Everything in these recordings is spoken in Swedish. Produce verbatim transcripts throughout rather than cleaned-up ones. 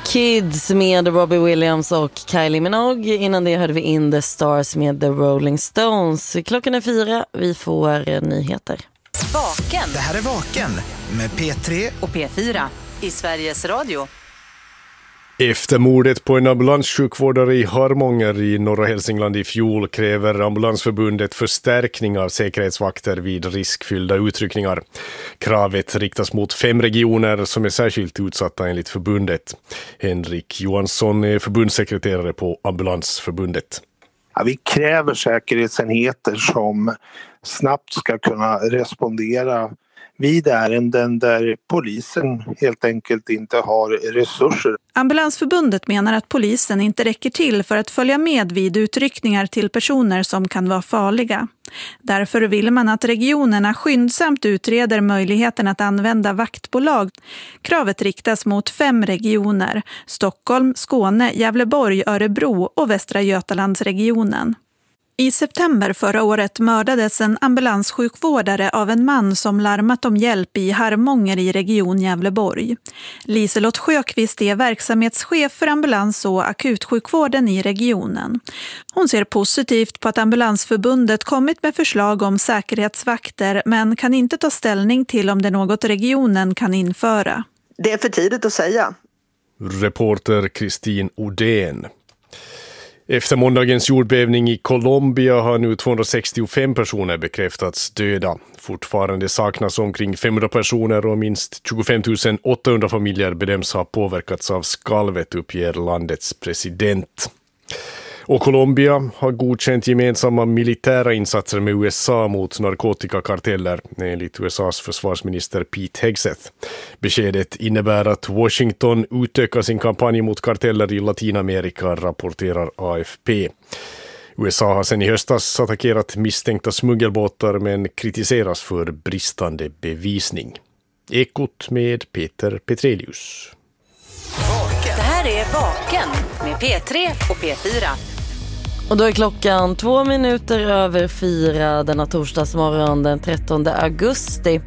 Kids med Robbie Williams och Kylie Minogue. Innan det hörde vi In the Stars med The Rolling Stones. Klockan är fyra, vi får nyheter. Vaken. Det här är Vaken med P tre och P fyra i Sveriges Radio. Efter mordet på en ambulanssjukvårdare i Harmånger i norra Hälsingland i fjol kräver Ambulansförbundet förstärkning av säkerhetsvakter vid riskfyllda utryckningar. Kravet riktas mot fem regioner som är särskilt utsatta enligt förbundet. Henrik Johansson är förbundssekreterare på Ambulansförbundet. Ja, vi kräver säkerhetsenheter som snabbt ska kunna respondera vid ärenden där polisen helt enkelt inte har resurser. Ambulansförbundet menar att polisen inte räcker till för att följa med vid utryckningar till personer som kan vara farliga. Därför vill man att regionerna skyndsamt utreder möjligheten att använda vaktbolag. Kravet riktas mot fem regioner: Stockholm, Skåne, Gävleborg, Örebro och Västra Götalandsregionen. I september förra året mördades en ambulanssjukvårdare av en man som larmat om hjälp i Harmånger i region Gävleborg. Liselott Sjöqvist är verksamhetschef för ambulans- och akutsjukvården i regionen. Hon ser positivt på att Ambulansförbundet kommit med förslag om säkerhetsvakter, men kan inte ta ställning till om det är något regionen kan införa. Det är för tidigt att säga. Reporter Kristin Odén. Efter måndagens jordbävning i Colombia har nu tvåhundrasextiofem personer bekräftats döda. Fortfarande saknas omkring femhundra personer och minst tjugofem tusen åttahundra familjer bedöms ha påverkats av skalvet, uppger landets president. Och Colombia har godkänt gemensamma militära insatser med U S A mot narkotikakarteller, enligt U S A:s försvarsminister Pete Hegseth. Beskedet innebär att Washington utökar sin kampanj mot karteller i Latinamerika, rapporterar A F P. U S A har sedan i höstas attackerat misstänkta smuggelbåtar men kritiseras för bristande bevisning. Ekot med Peter Petrelius. Det här är Vaken med P tre och P fyra. Och då är klockan två minuter över fyra denna torsdagsmorgon den trettonde augusti.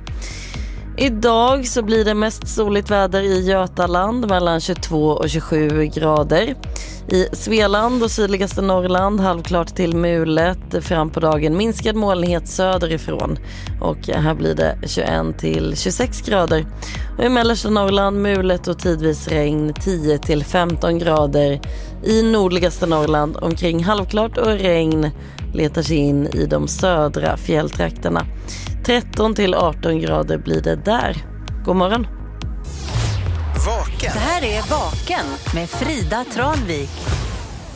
Idag så blir det mest soligt väder i Götaland mellan tjugotvå och tjugosju grader. I Svealand och sydligaste Norrland halvklart till mulet, fram på dagen minskad molnighet söderifrån. Och här blir det tjugoett till tjugosex grader. Och i mellersta Norrland mulet och tidvis regn tio till femton grader. I nordligaste Norrland omkring halvklart och regn letar sig in i de södra fjälltrakterna. tretton till arton grader blir det där. God morgon. Vaken. Det här är Vaken med Frida Tranvik